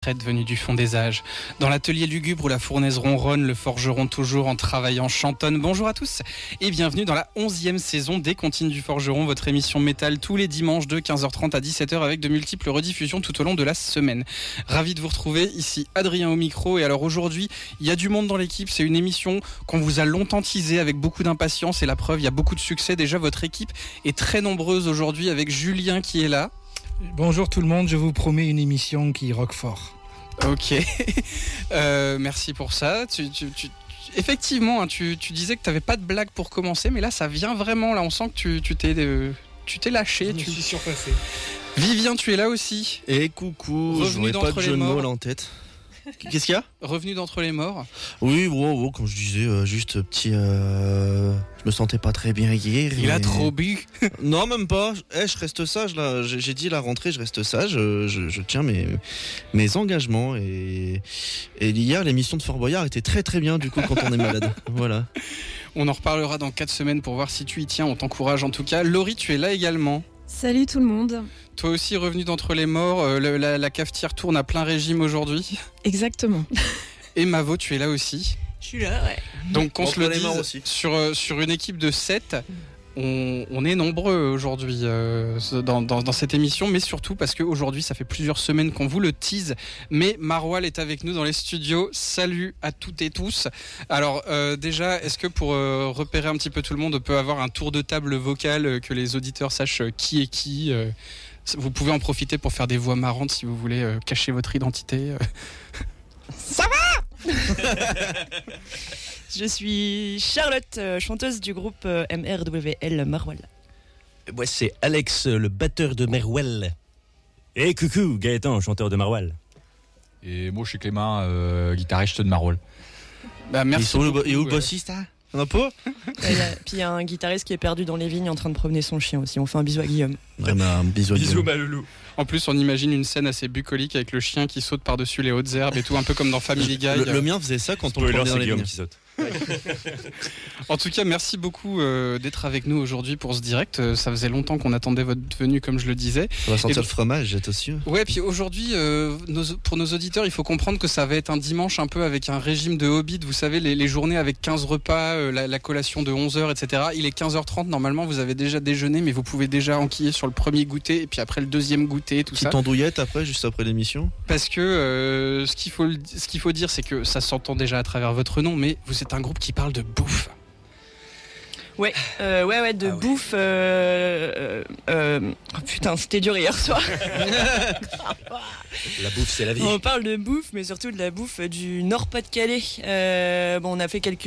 retraite venue du fond des âges. Dans l'atelier lugubre où la fournaise ronronne, le forgeron toujours en travaillant chantonne. Bonjour à tous et bienvenue dans la 11e saison des Comptines du Forgeron, votre émission métal tous les dimanches de 15h30 à 17h avec de multiples rediffusions tout au long de la semaine. Ravi de vous retrouver, ici Adrien au micro. Et alors aujourd'hui, il y a du monde dans l'équipe, c'est une émission qu'on vous a longtemps teasée avec beaucoup d'impatience et la preuve, il y a beaucoup de succès. Déjà, votre équipe est très nombreuse aujourd'hui avec Julien qui est là. Bonjour tout le monde, je vous promets une émission qui rock fort. Ok, merci pour ça. Effectivement, tu disais que tu n'avais pas de blague pour commencer, mais là ça vient vraiment, là on sent que tu t'es lâché. Je suis surpassé. Vivien, tu es là aussi. Et coucou, Revenu je n'aurais pas de jeu de mots là en tête. Qu'est-ce qu'il y a ? Revenu d'entre les morts. Oui, comme je disais, juste petit... je me sentais pas très bien hier. Il a trop bu. Non, même pas. Je reste sage là. J'ai dit la rentrée, je reste sage. Je tiens mes engagements. Et hier, l'émission de Fort Boyard était très très bien du coup quand on est malade. Voilà. On en reparlera dans 4 semaines pour voir si tu y tiens. On t'encourage en tout cas. Laurie, tu es là également. Salut tout le monde. Toi aussi revenu d'entre les morts, la cafetière tourne à plein régime aujourd'hui. Exactement. Et Mavo, tu es là aussi. Je suis là, ouais. Donc qu'on se le dise, sur une équipe de 7, on est nombreux aujourd'hui dans cette émission, mais surtout parce qu'aujourd'hui ça fait plusieurs semaines qu'on vous le tease, mais Marwal est avec nous dans les studios. Salut à toutes et tous. Alors déjà, est-ce que pour repérer un petit peu tout le monde, on peut avoir un tour de table vocal, que les auditeurs sachent qui est qui. Vous pouvez en profiter pour faire des voix marrantes si vous voulez cacher votre identité. Ça va. Je suis Charlotte, chanteuse du groupe MRWL Marwal. Moi c'est Alex, le batteur de Merwell. Et coucou, Gaëtan, chanteur de Marwal. Et moi je suis Clément, guitariste de Marwal. Bah merci. Et où le bassiste hein ? On a pas ? Puis il y a un guitariste qui est perdu dans les vignes en train de promener son chien aussi. On fait un bisou à Guillaume. Vraiment un bisou à Guillaume. Maloulou. En plus, on imagine une scène assez bucolique avec le chien qui saute par-dessus les hautes herbes et tout, un peu comme dans Family Guy. Le mien faisait ça quand on le promenait dans les Guillaume vignes. qui saute. En tout cas, merci beaucoup d'être avec nous aujourd'hui pour ce direct. Ça faisait longtemps qu'on attendait votre venue, comme je le disais. On va sentir le fromage, attention. Ouais, puis aujourd'hui, pour nos auditeurs, il faut comprendre que ça va être un dimanche un peu avec un régime de Hobbit. Vous savez, les journées avec 15 repas, la collation de 11h, etc. Il est 15h30, normalement, vous avez déjà déjeuné, mais vous pouvez déjà enquiller sur le premier goûter et puis après le deuxième goûter, tout ça. Petite andouillette après, juste après l'émission. Parce que ce qu'il faut dire, c'est que ça s'entend déjà à travers votre nom, mais vous êtes un groupe qui parle de bouffe. Ouais, de bouffe. Oh putain, c'était dur hier soir. La bouffe, c'est la vie. On parle de bouffe, mais surtout de la bouffe du Nord-Pas-de-Calais. On a fait quelques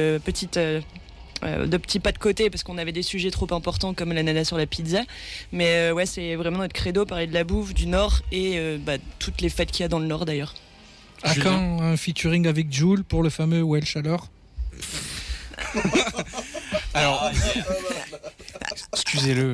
de petits pas de côté parce qu'on avait des sujets trop importants comme l'ananas sur la pizza. Mais c'est vraiment notre credo, parler de la bouffe du Nord et toutes les fêtes qu'il y a dans le Nord d'ailleurs. À quand un featuring avec Jules pour le fameux Welsh alors ? Alors, excusez-le.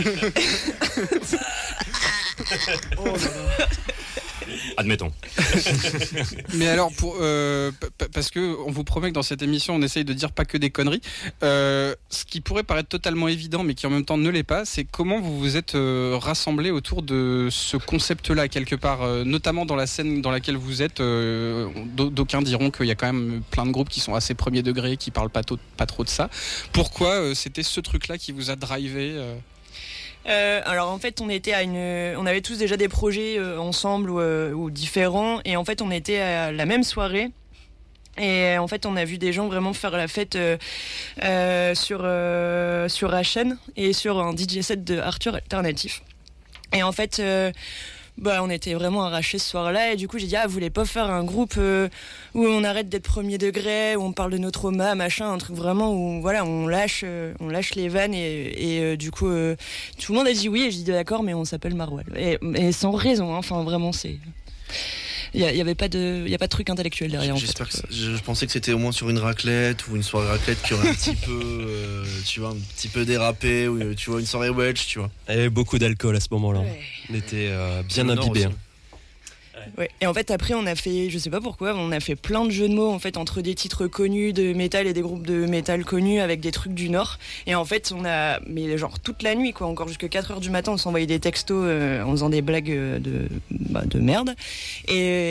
Admettons. Mais alors, parce que on vous promet que dans cette émission, on essaye de dire pas que des conneries. Ce qui pourrait paraître totalement évident, mais qui en même temps ne l'est pas, c'est comment vous vous êtes rassemblés autour de ce concept-là, quelque part, notamment dans la scène dans laquelle vous êtes. D'aucuns diront qu'il y a quand même plein de groupes qui sont assez premier degré, qui parlent pas trop de ça. Pourquoi c'était ce truc-là qui vous a drivé Alors en fait on avait tous déjà des projets ensemble ou différents et en fait on était à la même soirée et en fait on a vu des gens vraiment faire la fête sur HN et sur un DJ set de Arthur Alternatif et en fait on était vraiment arrachés ce soir-là et du coup j'ai dit vous voulez pas faire un groupe où on arrête d'être premier degré, où on parle de nos traumas, machin, un truc vraiment où voilà on lâche les vannes et du coup tout le monde a dit oui et j'ai dit d'accord mais on s'appelle Marwal et sans raison enfin vraiment c'est il y a pas de truc intellectuel derrière. J'espère que je pensais que c'était au moins sur une raclette ou une soirée raclette qui aurait un petit peu un petit peu dérapé ou tu vois une soirée Welsh, tu vois. Il y avait beaucoup d'alcool à ce moment-là. Ouais. On était bien imbibés. Ouais. Et en fait après on a fait, je sais pas pourquoi, on a fait plein de jeux de mots en fait entre des titres connus de métal et des groupes de métal connus avec des trucs du Nord. Et en fait on a, mais genre toute la nuit quoi, encore jusqu'à 4h du matin on s'envoyait des textos en faisant des blagues de merde. Et